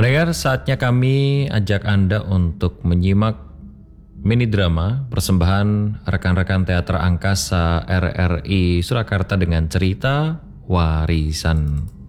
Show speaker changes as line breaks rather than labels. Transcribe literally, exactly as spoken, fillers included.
Pendengar, saatnya kami ajak Anda untuk menyimak mini drama persembahan rekan-rekan teater angkasa R R I Surakarta dengan cerita Warisan.